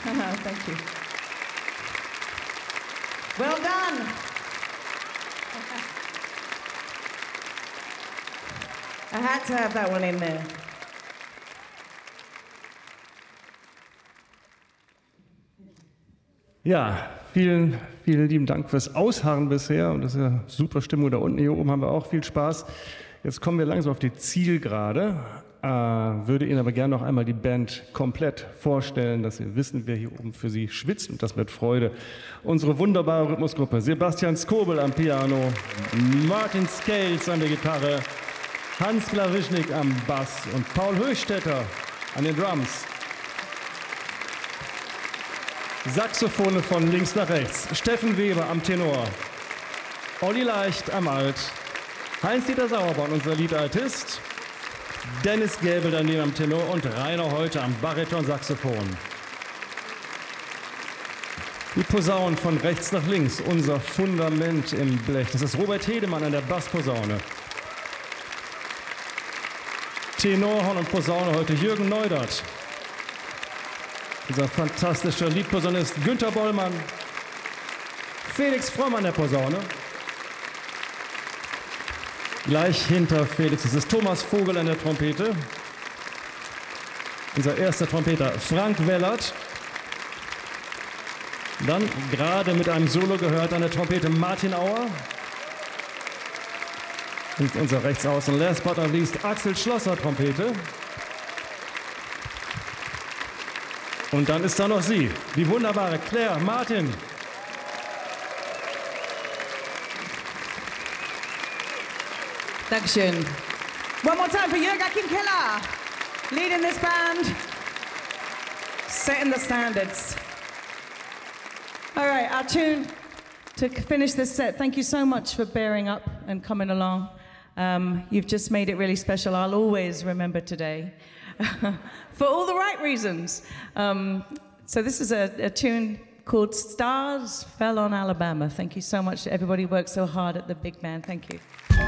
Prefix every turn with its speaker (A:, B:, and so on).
A: Thank you. Well done. I had to have that one in there.
B: Ja, vielen lieben Dank fürs Ausharren bisher und das ist ja super Stimmung da unten. Hier oben haben wir auch viel Spaß. Jetzt kommen wir langsam auf die Zielgerade. Würde Ihnen aber gerne noch einmal die Band komplett vorstellen, dass Sie wissen, wer hier oben für Sie schwitzt und das mit Freude. Unsere wunderbare Rhythmusgruppe: Sebastian Skobel am Piano, Martin Scales an der Gitarre, Hans Klawischnik am Bass und Paul Höchstädter an den Drums. Saxophone von links nach rechts, Steffen Weber am Tenor, Olli Leicht am Alt, Heinz-Dieter Sauerborn, unser Lead-Altist, Dennis Gäbel daneben am Tenor und Rainer Heute am Bariton-Saxophon. Die Posaunen von rechts nach links, unser Fundament im Blech. Das ist Robert Hedemann an der Bassposaune. Tenorhorn und Posaune heute Jürgen Neudert. Unser fantastischer Liedposaunist Günther Bollmann. Felix Fromm an der Posaune. Gleich hinter Felix ist es Thomas Vogel an der Trompete. Unser erster Trompeter Frank Wellert. Dann gerade mit einem Solo gehört an der Trompete Martin Auer. Und unser Rechtsaußen, last but not least, Axel Schlosser, Trompete. Und dann ist da noch sie, die wunderbare Claire Martin.
A: Dankeschön. One more time for Jürgen Keller, leading this band, setting the standards. All right, our tune to finish this set. Thank you so much for bearing up and coming along. You've just made it really special. I'll always remember today. For all the right reasons. So this is a tune called Stars Fell on Alabama. Thank you so much to everybody who worked so hard at the big band. Thank you.